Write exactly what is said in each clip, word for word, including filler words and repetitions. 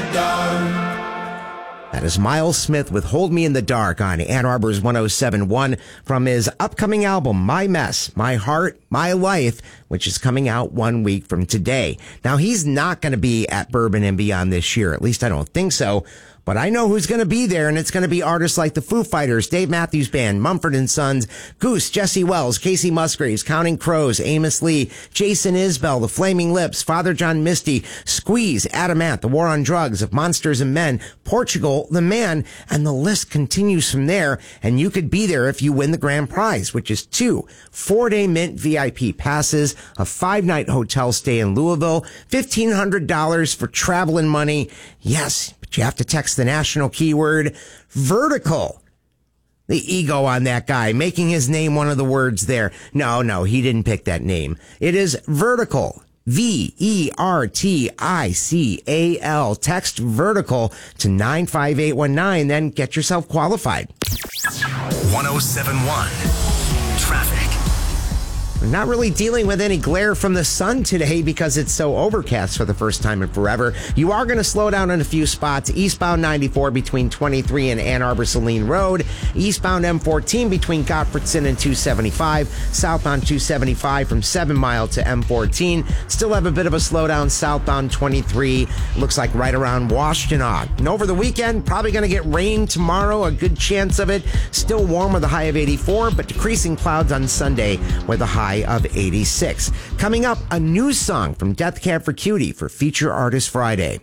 dark. That is Miles Smith with Hold Me in the Dark on Ann Arbor's one oh seven point one from his upcoming album, My Mess, My Heart, My Life, which is coming out one week from today. Now, he's not going to be at Bourbon and Beyond this year. At least I don't think so. But I know who's going to be there, and it's going to be artists like the Foo Fighters, Dave Matthews Band, Mumford and Sons, Goose, Jesse Wells, Casey Musgraves, Counting Crows, Amos Lee, Jason Isbell, The Flaming Lips, Father John Misty, Squeeze, Adamant, The War on Drugs, Of Monsters and Men, Portugal, The Man, and the list continues from there. And you could be there if you win the grand prize, which is two four-day Mint V I P passes, a five-night hotel stay in Louisville, fifteen hundred dollars for travel and money. Yes, but you have to text the national keyword vertical. The ego on that guy, making his name one of the words there. No, no, he didn't pick that name. It is vertical. V E R T I C A L. Text vertical to nine five eight one nine, then get yourself qualified. one oh seven point one Traffic. We're not really dealing with any glare from the sun today because it's so overcast for the first time in forever. You are going to slow down in a few spots. Eastbound ninety-four between twenty-three and Ann Arbor Saline Road. Eastbound M fourteen between Gottfriedson and two seventy-five. Southbound two seventy-five from seven Mile to M fourteen. Still have a bit of a slowdown southbound twenty-three. Looks like right around Washtenaw. And over the weekend, probably going to get rain tomorrow. A good chance of it. Still warm with a high of eighty-four, but decreasing clouds on Sunday with a high of eighty-six. Coming up, a new song from Death Cab for Cutie for Feature Artist Friday.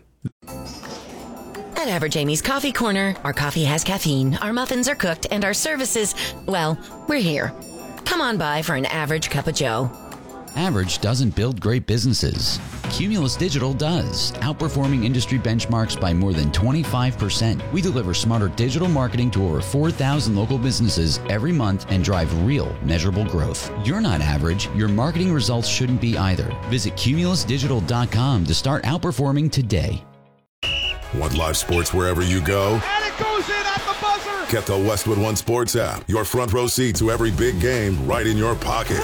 At Average Amy's Coffee Corner, our coffee has caffeine, our muffins are cooked, and our services, well, we're here. Come on by for an average cup of joe. Average doesn't build great businesses. Cumulus Digital does, outperforming industry benchmarks by more than twenty-five percent. We deliver smarter digital marketing to over four thousand local businesses every month and drive real, measurable growth. You're not average. Your marketing results shouldn't be either. Visit cumulus digital dot com to start outperforming today. Want live sports wherever you go? And it goes in at the buzzer! Get the Westwood One Sports app. Your front row seat to every big game right in your pocket.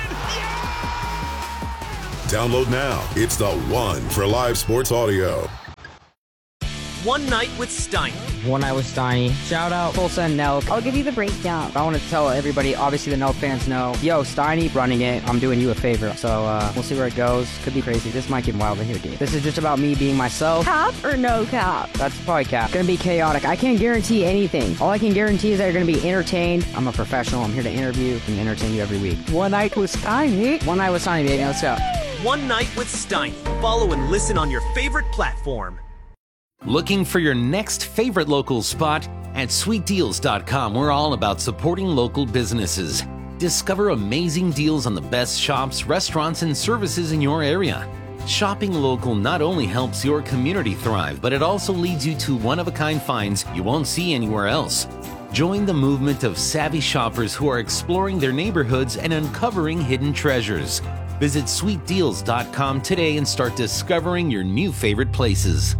Download now. It's the one for live sports audio. One Night with Steiny. One Night with Steiny. Shout out Full Send Nelk. I'll give you the breakdown. I want to tell everybody, obviously the Nelk fans know, yo, Steiny running it. I'm doing you a favor. So uh, we'll see where it goes. Could be crazy. This might get wild in here, dude. This is just about me being myself. Cap or no cap? That's probably cap. Gonna be chaotic. I can't guarantee anything. All I can guarantee is that you're gonna be entertained. I'm a professional. I'm here to interview and entertain you every week. One Night with Steiny. One Night with Steiny, baby. Let's go. One Night with Steiny. Follow and listen on your favorite platform. Looking for your next favorite local spot? At sweet deals dot com, we're all about supporting local businesses. Discover amazing deals on the best shops, restaurants, and services in your area. Shopping local not only helps your community thrive, but it also leads you to one-of-a-kind finds you won't see anywhere else. Join the movement of savvy shoppers who are exploring their neighborhoods and uncovering hidden treasures. Visit sweet deals dot com today and start discovering your new favorite places.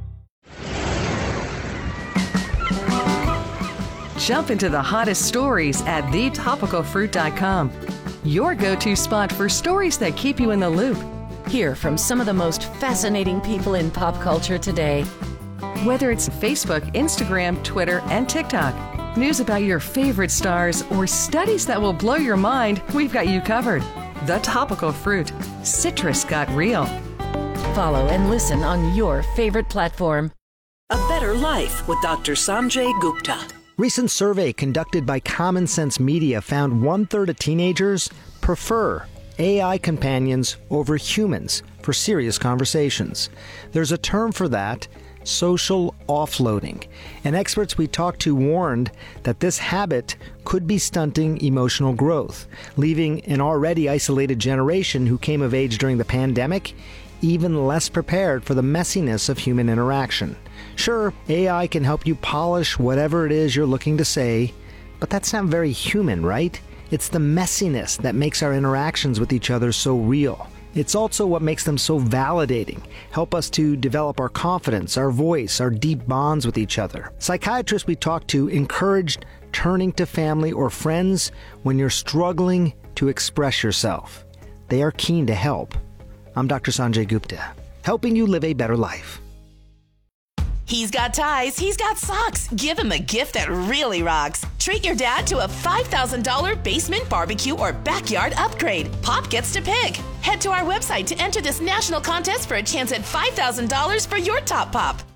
Jump into the hottest stories at the topical fruit dot com. Your go-to spot for stories that keep you in the loop. Hear from some of the most fascinating people in pop culture today. Whether it's Facebook, Instagram, Twitter, and TikTok, news about your favorite stars, or studies that will blow your mind, we've got you covered. The Topical Fruit. Citrus got real. Follow and listen on your favorite platform. A Better Life with Doctor Sanjay Gupta. Recent survey conducted by Common Sense Media found one-third of teenagers prefer A I companions over humans for serious conversations. There's a term for that, social offloading. And experts we talked to warned that this habit could be stunting emotional growth, leaving an already isolated generation who came of age during the pandemic even less prepared for the messiness of human interaction. Sure, A I can help you polish whatever it is you're looking to say, but that's not very human, right? It's the messiness that makes our interactions with each other so real. It's also what makes them so validating, help us to develop our confidence, our voice, our deep bonds with each other. Psychiatrists we talked to encouraged turning to family or friends when you're struggling to express yourself. They are keen to help. I'm Doctor Sanjay Gupta, helping you live a better life. He's got ties, he's got socks. Give him a gift that really rocks. Treat your dad to a five thousand dollars basement barbecue or backyard upgrade. Pop gets to pick. Head to our website to enter this national contest for a chance at five thousand dollars for your top pop.